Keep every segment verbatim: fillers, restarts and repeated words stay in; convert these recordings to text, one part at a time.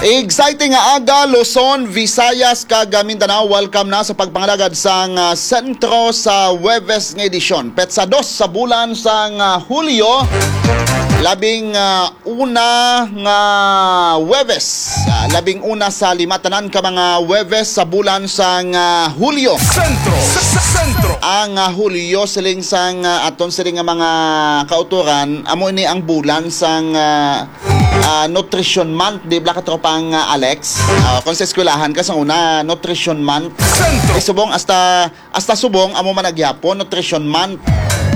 Exciting nga aga, Luzon, Visayas, kag Mindanao. Welcome na sa pagpangalagad sang uh, sentro sa Huwebes nga edisyon. Petsa dos sa bulan sang uh, Hulyo, labing uh, una nga Huwebes. Uh, labing una sa limatanan ka mga Huwebes sa bulan sang uh, Hulyo. Sentro, sentro. Ang uh, Hulyo siling sang uh, aton siling nga mga kauturan, amo ini ang bulan sang uh, uh, Nutrition Month, di ba katropang uh, Alex? Uh, kung sa eskwelahan ka sa una, Nutrition Month. Sentro. Eh, subong hasta hasta subong amo man nagyapon Nutrition Month.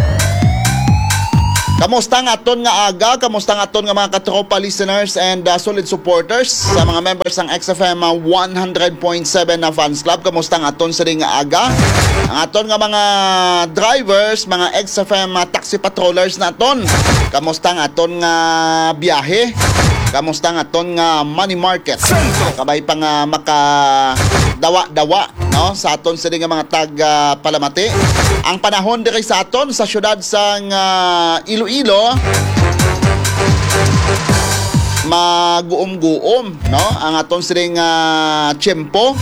Kamusta nga aton nga aga? Kamusta nga aton nga mga katropa listeners and uh, solid supporters sa mga members ng X F M uh, one hundred point seven na fans club? Kamusta nga aton sa ring nga aga? Ang aton nga mga drivers, mga X F M uh, taxi patrollers na aton. Kamusta nga aton nga biyahe? Kamusta nga aton nga money market? Kabay pa nga maka dawa-dawa no sa aton sa ring nga mga tag uh, palamati. Ang panahon diri sa aton sa syudad sang uh, Iloilo, maguom-guom no ang aton siring uh, tiyempo.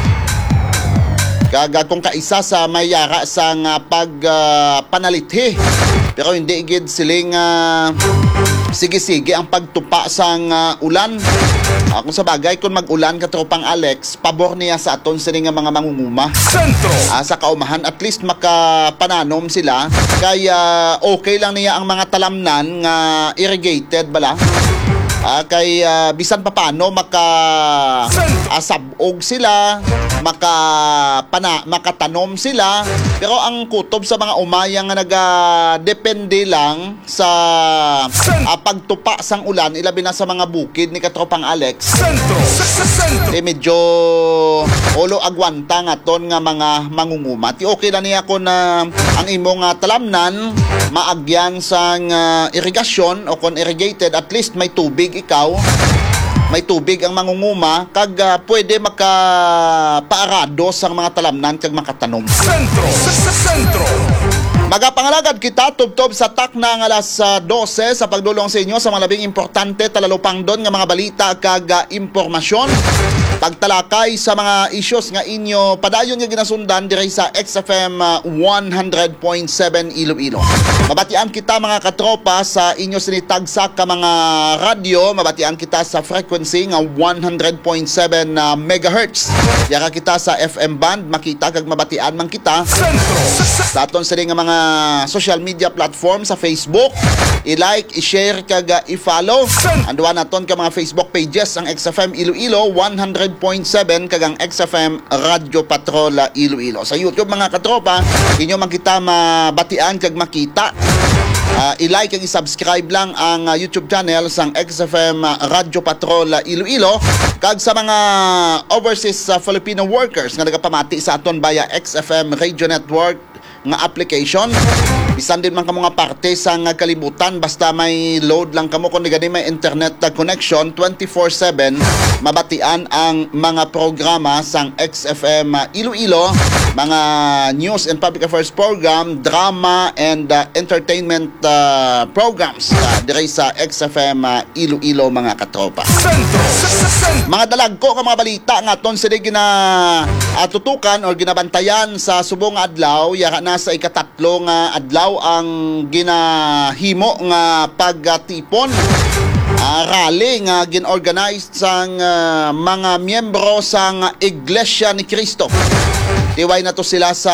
Kaga kung kaisa sa mayara sang uh, pag uh, panalithi. Pero hindi gid siling uh, sige-sige ang pagtupa sang uh, ulan. Uh, kung sa bagay, kung mag-ulan katropang Alex, pabor niya sa aton siling nga mga mangunguma. Sentro. Uh, sa kaumahan, at least makapananom sila. Kaya okay lang niya ang mga talamnan nga irrigated bala. Uh, kay uh, bisan pa paano maka uh, sabog sila, maka pana, makatanom sila. Pero ang kutob sa mga umayang nga naga-depende lang sa uh, pagtupa sang ulan, ilabi na sa mga bukid ni katropang Alex. Sentro. Sentro. Eh medyo olo agwanta nga ton nga mga mangunguma. Ti okay lang niya ko na ang imong uh, talamnan maagyan sang uh, irigasyon o kon irrigated, at least may tubig ikaw, may tubig ang mangunguma, kag uh, pwede makapaarado sa mga talamnan kag makatanom. Sentro. Sentro. Magapangalagad kita tubtob sa tak na ng alas uh, dose sa pagdulong sa inyo sa mga labing importante talalupang doon nga mga balita kag uh, impormasyon. Pagtalakay sa mga issues nga inyo padayon nga ginasundan diri sa X F M uh, one hundred point seven Iloilo. Mabatian kita mga katropa sa inyo sinitagsa ka mga radyo, mabatian kita sa frequency nga one hundred point seven uh, megahertz. Yara kita sa F M band, makita kag mabatian man kita. Sentro. Sa aton sa nga mga social media platform sa Facebook, i-like, i-share kag uh, i-follow. Anduan naton ka mga Facebook pages ang X F M Iloilo one hundred point seven kag ang X F M Radio Patrol Iloilo. Sa YouTube mga katropa, inyo man kita mabatian kag makita. Uh, i-like kag i-subscribe lang ang uh, YouTube channel sang X F M uh, Radio Patrol Iloilo. Kag sa mga overseas uh, Filipino workers nga nagapamati sa aton via X F M Radio Network nga application, bisan din man ka mga parte sa nga kalibutan, basta may load lang kamo kung gani may internet connection twenty-four seven, mabatian ang mga programa sang X F M Iloilo, mga news and public affairs program, drama and uh, entertainment uh, programs uh, diri sa X F M uh, Iloilo mga katropa. Sentro. Mga dalagko ka mga balita nga aton sila gina uh, tutukan or ginabantayan sa subong adlaw, yara na sa ikatatlo nga adlaw ang ginahimo nga pagtipon uh, rally nga ginorganize sang uh, mga miyembro sang Iglesia ni Cristo. Tiway na to sila sa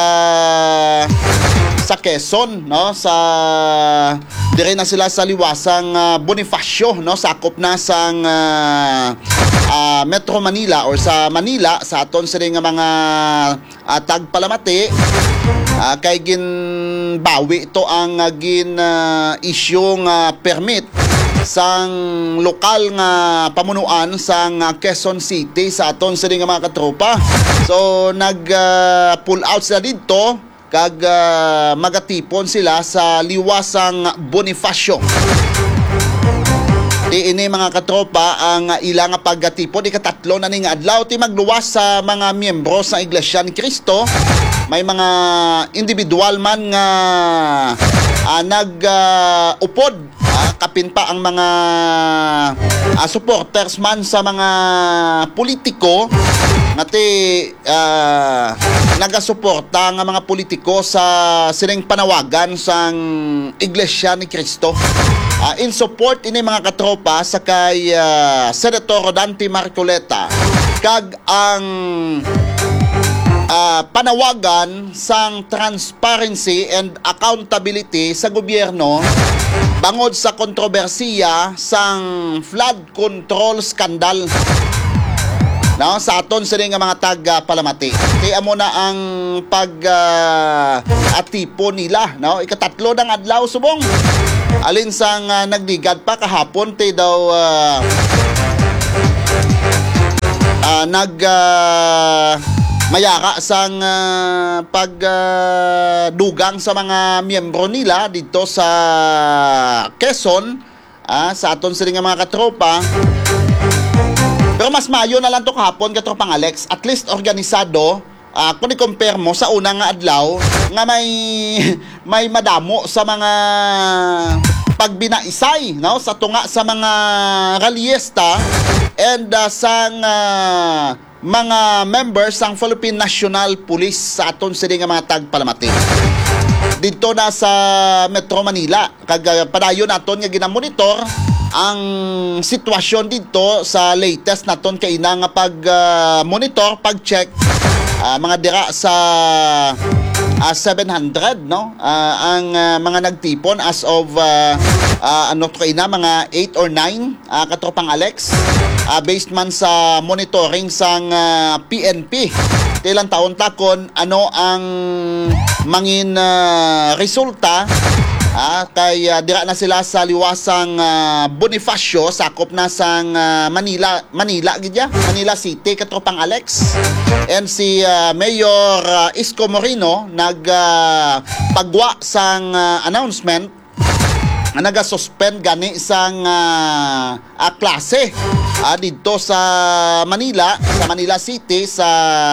sa Quezon, no, sa dire na sila sa liwasang uh, Bonifacio, no, sakop na sang uh, uh, Metro Manila or sa Manila sa aton sila nga mga uh, tagpalamati. Uh, kay ginbawi ito ang uh, gin uh, issue nga uh, permit sang lokal nga pamunuan sang uh, Quezon City sa aton sila nga mga katropa. So nag uh, pull out sila dito kag uh, magatipon sila sa liwasang Bonifacio. Di ini mga katropa ang uh, ilang paggatipon ikatatlo na ning adlaw ti magluwas sa mga miyembro sa Iglesia ni Cristo. May mga individual man nga uh, nag-upod uh, uh, kapin pa ang mga uh, supporters man sa mga politiko ngati uh, nagasuporta nga mga politiko sa sining panawagan sang Iglesia ni Cristo. Uh, in support ini mga katropa sa kay uh, Senator Rodante Marcoleta kag ang uh, panawagan sang transparency and accountability sa gobyerno bangod sa kontrobersiya sang flood control scandal. No, sa aton sila nga mga taga palamati. Kaya mo na ang pag uh, atipo nila, no? Ikatatlo ng adlaw subong. Alin sang uh, nagligad pa kahapon te daw uh, uh, nag uh, mayara sang uh, pagdugang uh, sa mga miyembro nila dito sa Quezon, uh, sa aton sila nga mga katropa. Pero mas mayo na lang to kahapon katropang Alex, at least organisado. Uh, kung i-compare mo sa unang nga adlaw nga may may madamo sa mga pagbinaisay, no, sa tunga sa mga rallyista and uh, sang uh, mga members sang Philippine National Police sa aton sila nga mga tagpalamati dito na sa Metro Manila. Kag uh, padayon naton nga ginamonitor ang sitwasyon dito sa latest naton kay ina nga pag uh, monitor, pag-check uh, mga dira sa uh, seven hundred, no, uh, ang uh, mga nagtipon as of uh, uh, ano kay ina mga eight or nine uh, katropang Alex, uh, based man sa monitoring sang uh, P N P. Ilang taon takon ano ang mangin uh, resulta. Ah, kay uh, dira na sila sa liwasang uh, Bonifacio, sakop na sang uh, Manila, Manila gidya, Manila City katropang Alex. And si uh, Mayor uh, Isko Moreno nag uh, pagwa sang uh, announcement na naga-suspend gani sang uh, uh, klase uh, dito sa Manila, sa Manila City, sa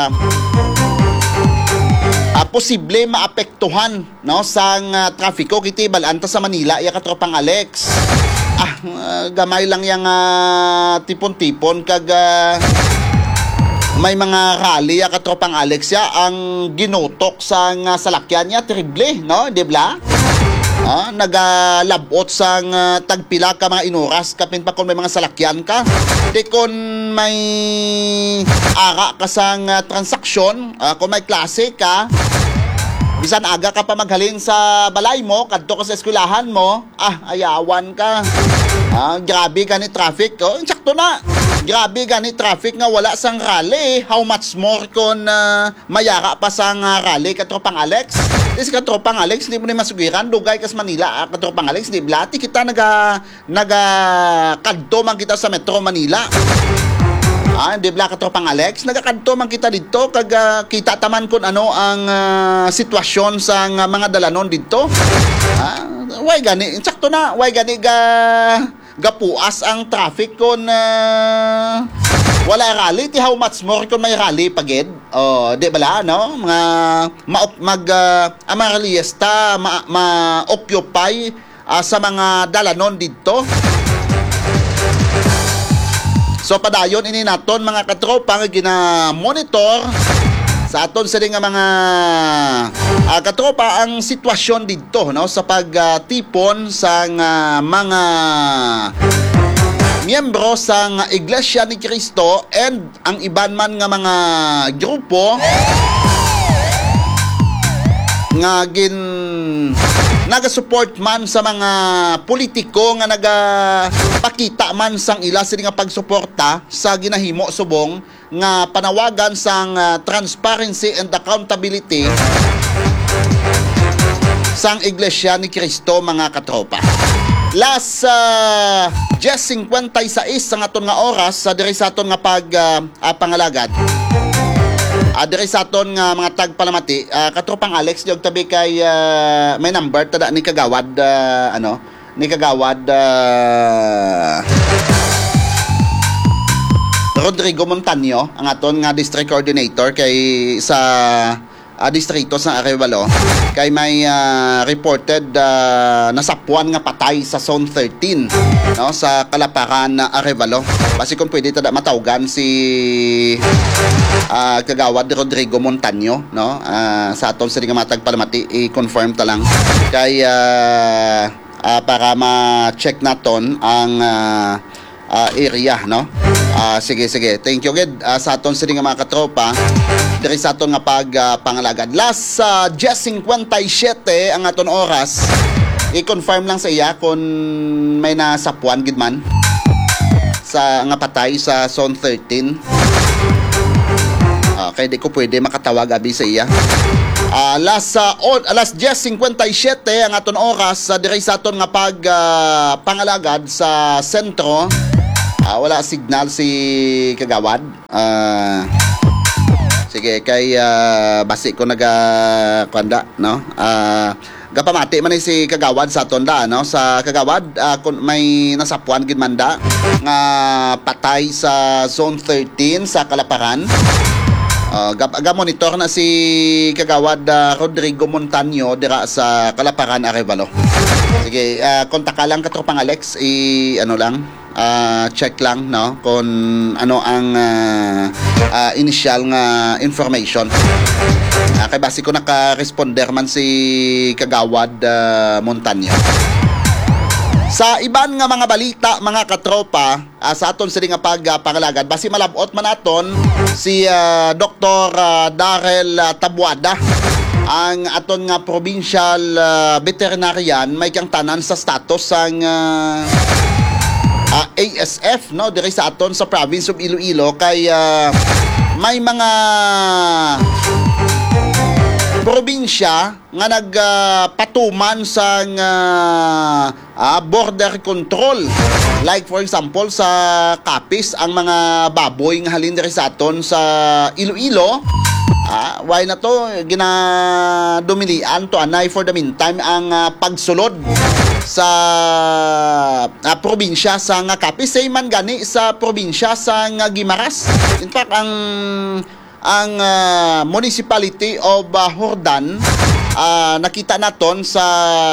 Uh, posible maapektuhan, no, sang uh, trafiko kiti balanta sa Manila ya katropang Alex. Ah, uh, gamay lang yang uh, tipon-tipon kag uh, may mga rally ya katropang Alex ya ang ginutok sang uh, salakyan niya terrible, no, di ba? Ah, nagalabot sang uh, tagpila ka mga inuras kapin pa kung may mga salakyan ka. Di kon may ara ka sang uh, transaksyon, uh, kung may klase ka, bisan aga ka pa maghalin sa balay mo, kadto ka sa eskwelahan mo, ah, ayawan ka. Ah, grabe gani traffic. Oh, insakto na. Grabe gani traffic nga wala sang rally. How much more kon uh, mayara pa sang uh, rally katropang Alex? Is katropang Alex, hindi mo ni masugiran dugay kas Manila, ah, katropang Alex, di blati kita naga naga kadto man kita sa Metro Manila. Ah, di bla katropang Alex, nagakadto man kita dito kag uh, kita taman kun ano ang uh, sitwasyon sa uh, mga dalanon dito. Ah, way gani, insakto na, way gani ga gapuas ang traffic kon uh, wala rally. Ti how much more kon may rally pagid. Oh, di bala no? Mga ma mag uh, ang mga rallyista ma, ma-occupy uh, sa mga dalanon dito. So padayon ini naton mga katropa nga gina-monitor sa aton sa nga mga uh, katropa ang sitwasyon dito, no, sa pagtipon uh, sa uh, mga miyembro sa uh, Iglesia ni Cristo and ang iban man nga mga grupo nga gin naga-support man sa mga politiko nga nagapakita man sang ila sila nga pagsuporta sa ginahimo subong nga panawagan sang uh, transparency and accountability sang Iglesia ni Cristo mga katropa. Last uh, ten fifty-six sa aton nga oras sa diri sa aton nga pag uh, uh, pangalagad. Uh, diri sa aton nga mga tagpalamati, uh, katropang Alex, diog tabi kay uh, may number tada ni kagawad uh, ano ni kagawad uh, Rodrigo Montaño, ang aton nga district coordinator kay sa uh, distrito sa Arevalo, kay may uh, reported uh, nasapuan nga patay sa zone thirteen, no, sa Kalaparan na Arevalo. Basi kung pwede tada matawgan si uh, kagawad Rodrigo Montaño, no, uh, sa aton sa nga matag palamati i-confirm ta lang kay uh, uh, para ma-check naton ang uh, uh, area, no. Uh, sige, sige. Thank you, Gid. Uh, sa aton sila nga mga katropa, diri sa aton nga pag uh, pangalagad. Last sa uh, ten fifty-seven ang aton oras. I-confirm lang sa iya kung may nasapuan, Gid man, sa nga patay sa zone thirteen. Okay, di ko pwede makatawag abi sa iya. Uh, last sa uh, last ten fifty-seven ang aton oras sa uh, diri sa aton nga pag uh, pangalagad sa sentro. Uh, wala signal si kagawad. Uh, sige, kay uh, basi ko naga kuanda, no? Uh, gapamati man ni si kagawad sa tonda, no? Sa kagawad uh, kung may nasapuan gid manda nga patay sa zone thirteen sa Kalaparan. Uh, ga monitor na si kagawad uh, Rodrigo Montaño dira sa Kalaparan, Arevalo. Sige, uh, kontak ka lang katropang Alex, i ano lang, uh, check lang, no, kung ano ang uh, uh, initial nga information. Uh, kay basi ko naka-responder man si kagawad uh, Montaño. Sa iban nga mga balita, mga katropa, uh, sa aton sila nga pag uh, pangalagad, basi malabot man aton si uh, Doctor uh, Darrell uh, Tabuada, ang aton nga provincial uh, veterinarian, may kang tanan sa status ang uh, uh, A S F, no, diri sa aton sa province of Iloilo, kay uh, may mga probinsya nga nagpatuman uh, sa uh, uh, border control. Like for example sa Capiz, ang mga baboy nga halin diri sa aton sa Iloilo, ah, why na to ginadumilian to anay for the meantime ang uh, pagsulod sa uh, probinsya sa nga Capiz, say man gani sa probinsya sa nga Guimaras. In fact, ang ang uh, municipality of uh, Hordan, uh, nakita naton sa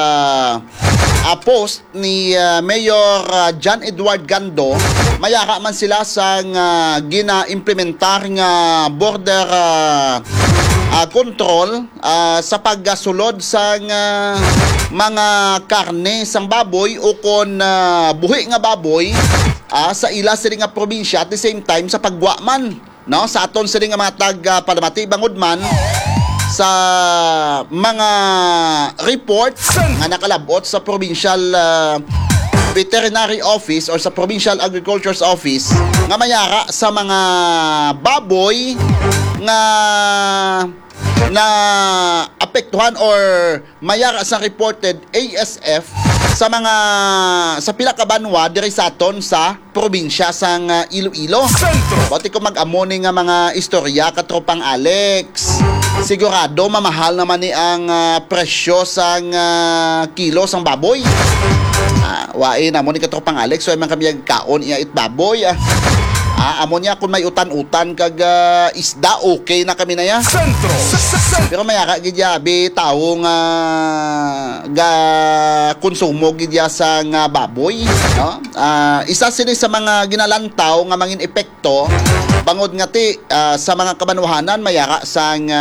uh, post ni uh, Mayor uh, John Edward Gando, mayara man sila sa uh, gina-implementar nga border uh, uh, control uh, sa paggasulod sa uh, mga karne sang baboy o kon uh, buhi nga baboy uh, sa ila sila nga probinsya, at the same time sa pagwa man, no, sa aton sila nga mga tag uh, palamati bangod man sa mga reports nga nakalabot sa provincial uh, veterinary office or sa provincial agriculture's office nga mayara sa mga baboy nga na apektuhan or mayara sa reported A S F sa mga sa pila ka banwa diri sa aton sa probinsya sang uh, Iloilo. Bati ko mag-amoni nga mga istorya katropang Alex. Sigurado mamahal naman ni ang uh, presyo sang uh, kilo sang baboy. Ah, wae na mo ni katropang Alex, so man kami kaon iya it baboy. Ah. Ah, amo niya kung may utan-utan kag uh, isda, okay na kami na ya. Sentro. Pero mayaka gidya bi tawo nga ga konsumo gidya sa nga baboy, no? Uh, isa sila sa mga ginalantaw nga mangin epekto bangod nga ti uh, sa mga kabanwahanan mayaka sa nga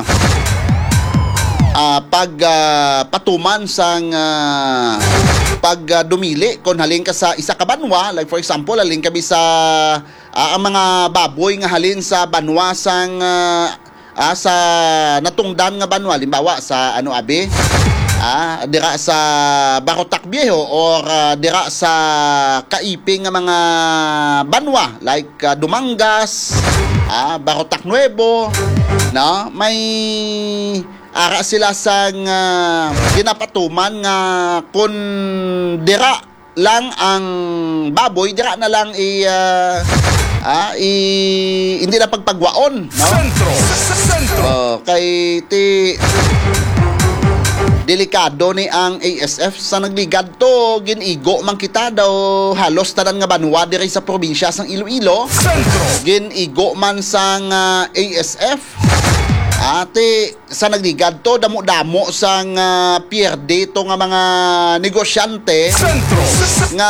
uh, pag uh, patuman sa uh, pag uh, dumili kung halin ka sa isa ka banwa, like for example halin kami sa uh, ang mga baboy nga halin sa banwa sang uh, uh, sa natungdan nga banwa, limbawa sa ano abi ah, dira sa Barotac Viejo or uh, dira sa kaiping nga mga banwa like uh, Dumangas, ah, Barotac Nuevo, no, may ara sila sa uh, ginapatuman nga kung dira lang ang baboy, dira na lang i uh, ah, i hindi na pagpagwaon, no? Sentro. Sentro. Oh, kay ti delikado ni ang A S F sa nagligad to ginigo man kita daw halos tanan nga banwa diri sa probinsya sang Iloilo. Sentro. Ginigo man sang uh, A S F. Ate sa nagligad to damo-damo sang uh, pierde to nga mga negosyante Sentro. nga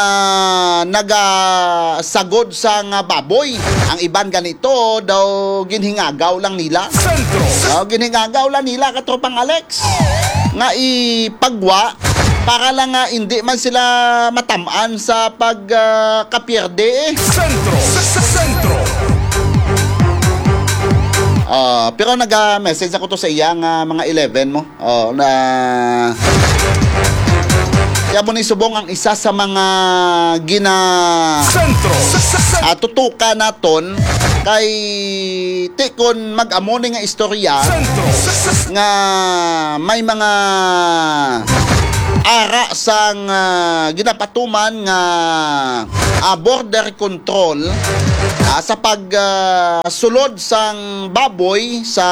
nagasagod sa nga baboy. Ang iban ganito daw ginhingagaw lang nila. Sentro. Oh, ginhingagaw lang nila katropang Alex. Nga ipagwa para lang nga hindi man sila matamaan sa pagkapierde. Uh, Sentro. Sentro. uh, pero nag-message ako to sa iya nga mga eleven mo. Oh, na kaya mo ni subong ang isa sa mga gina Sentro. uh, tutukan naton kay tikon mag-amo ni nga istorya Sentro. nga may mga ara sang uh, ginapatuman nga uh, border control uh, sa pag uh, sulod sang baboy sa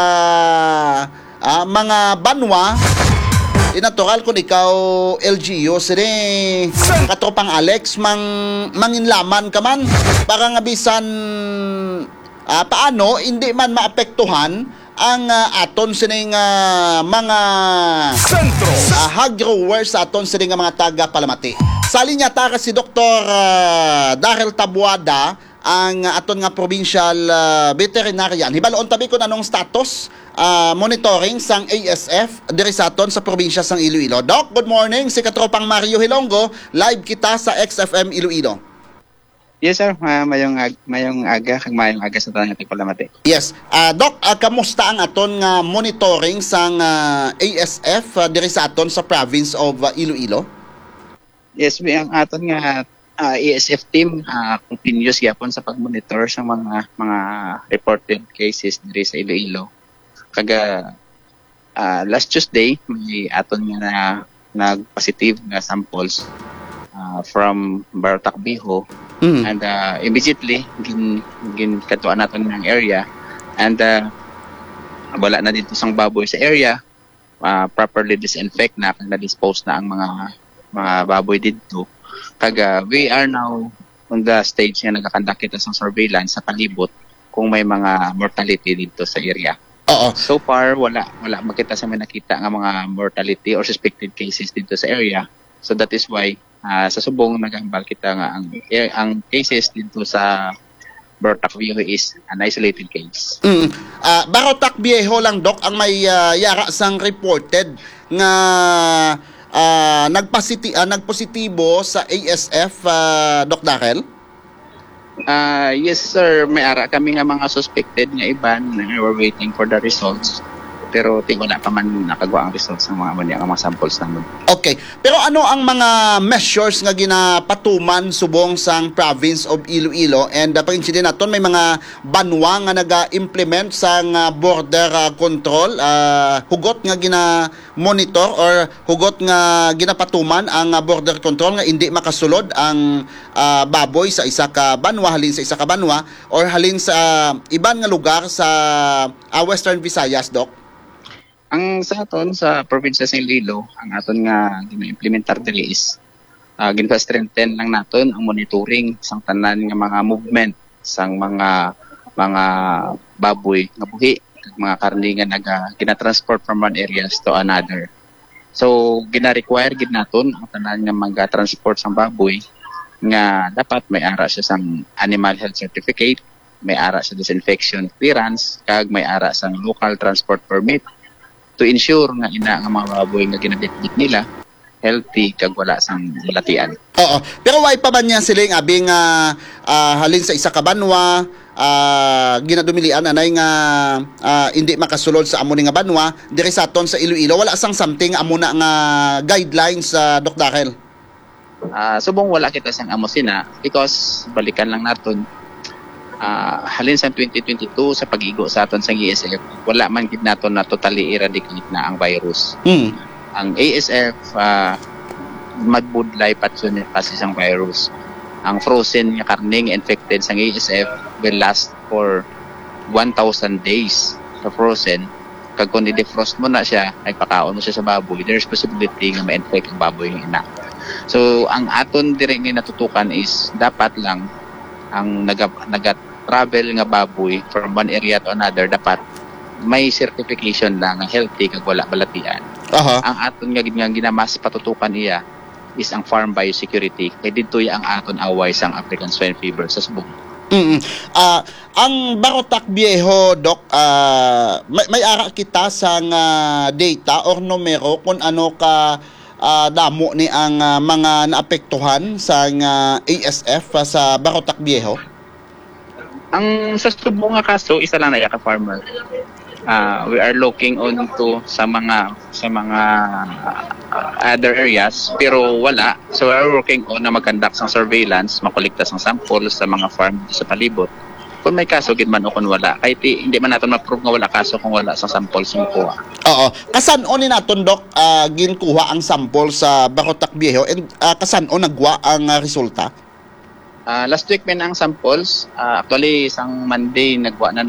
uh, mga banwa. Inatural kung ikaw L G U sini katropang Alex mang manginlaman ka man para nga bisan uh, paano hindi man maapektuhan ang uh, aton sining uh, mga Sentro. uh, hog growers sa aton sining mga taga Palamati. Sa linya ta si Doktor uh, Daryl Tabuada ang uh, aton nga provincial uh, veterinarian. Hibaloon tabi ko anong status uh, monitoring sang A S F diri sa aton sa probinsya sang Iloilo. Doc, good morning. Si katropang Mario Hilonggo, live kita sa X F M Iloilo. Yes sir, uh, mayong ag mayong aga kag mayong aga sa tanang ating Palamati. Yes. Uh, Doc, uh, kamusta ang aton nga monitoring sang uh, A S F uh, diri sa aton sa province of uh, Iloilo? Yes, we ang aton nga uh, A S F team uh, continuous gyapon sa pag-monitor sa mga mga reported cases diri sa Iloilo. Kaga uh, last Tuesday may aton nga na nag-positive nga samples uh, from Barotac Biho. Mm. And uh, immediately gin gin katuan naton ng area and uh, wala na dito sang baboy sa area, uh, properly disinfect na kag na-dispose na ang mga mga baboy dito. Kaga we are now on the stage nga nagakandak kita sa surveillance sa palibot kung may mga mortality dito sa area. Oo. So far wala wala makita sa may nakita nga mga mortality or suspected cases dito sa area. So that is why uh, sa subong nagambal kita nga ang eh, ang cases dito sa Barotac Viejo is an isolated case. Mm. Uh, Barotac Viejo lang, Doc, ang may uh, yara sang reported nga uh, nagpositi uh, nagpositibo sa A S F, uh, Doc Daryl? Uh, yes sir, may ara kami nga mga suspected nga iban na we're waiting for the results. Pero ting wala pa man nakagawa ang results ng mga manya, mga samples namin. Okay. Pero ano ang mga measures nga ginapatuman subong sang province of Iloilo? And uh, pag-insidin naton may mga banwa nga naga-implement sang uh, border uh, control, uh, hugot nga gina-monitor or hugot nga ginapatuman ang uh, border control nga hindi makasulod ang uh, baboy sa isa ka banwa halin sa isa ka banwa or halin sa uh, iban nga lugar sa uh, Western Visayas, Doc? Ang sa aton sa probinsya sa Iloilo, ang aton nga gina-implementar diri is uh, ginpa-strengthen lang naton ang monitoring sang tanan nga mga movement sang mga mga baboy nga buhi kag mga karne nga naga gina-transport from one areas to another. So gina-require gid naton ang tanan nga maga-transport sang baboy nga dapat may ara siya sang animal health certificate, may ara sa disinfection clearance kag may ara sang local transport permit to ensure nga ina nga mga baboy nga ginabitbit nila healthy kag wala sang latian. Oo. Pero why pa man niya siling abing uh, uh, halin sa isa ka banwa uh, ginadumilian anay nga uh, hindi makasulod sa amo ni nga banwa diri sa aton sa Iloilo wala sang something amo na nga guidelines sa uh, Doc Daryl. Uh, subong wala kita sang amo sina because balikan lang naton uh, halin sa twenty twenty-two sa pag-igo sa aton sa A S F wala man gid naton na totally eradicate na ang virus. Hmm. Ang A S F uh, magbudlay patsun kasi sang virus. Ang frozen nga karne nga infected sang A S F will last for one thousand days sa frozen Kag kung i-defrost mo na siya, ay pakaon mo siya sa baboy, there's possibility nga ma-infect ang baboy ng ina. So, ang aton diri nga natutukan is dapat lang ang naga, naga-travel nga baboy from one area to another, dapat may certification lang nga healthy kag wala balatian. Aha. Ang aton nga gid nga ginamas patutukan iya is ang farm biosecurity. Kay dito ang aton away sang African swine fever sa subong. Mm. Ah, ang Barotac Viejo, Doc, ah, may, may ara kita sa nga data or numero kung ano ka ah, damo ni ang ah, mga naapektuhan sa nga A S F ah, sa Barotac Viejo. Ang sa subong nga kaso, isa lang na ya ka farmer. Uh, we are looking on to sa mga sa mga uh, other areas pero wala, so we are working on na mag-conduct ng surveillance, makolekta ng samples sa mga farm sa palibot kung may kaso gid man o kung wala, kahit hindi man natin ma-prove nga wala kaso kung wala sa samples mo kuha. Oo. Kasan-o ni naton, Doc, ah, ginkuha ang sample sa Barotac Viejo and ah, kasan-o nagwa ang ah, resulta? Uh, last week may na ang samples, uh, actually isang Monday nagwa na